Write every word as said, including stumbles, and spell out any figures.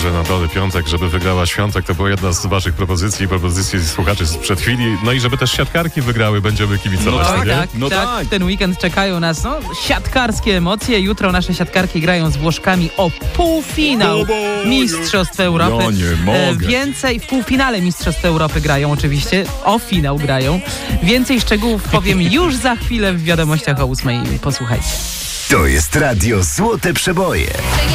że na dole piątek, żeby wygrała Świątek. To była jedna z waszych propozycji, propozycji słuchaczy sprzed chwili. No i żeby też siatkarki wygrały, będziemy kibicować. No tak, nie? tak, No tak. tak. Ten weekend czekają nas no, siatkarskie emocje. Jutro nasze siatkarki grają z Włoszkami o półfinał Mistrzostw Europy. Ja nie mogę. E, Więcej w półfinale Mistrzostw Europy grają oczywiście. O finał grają. Więcej szczegółów powiem już za chwilę w wiadomościach o ósmej. Posłuchajcie. To jest Radio Złote Przeboje.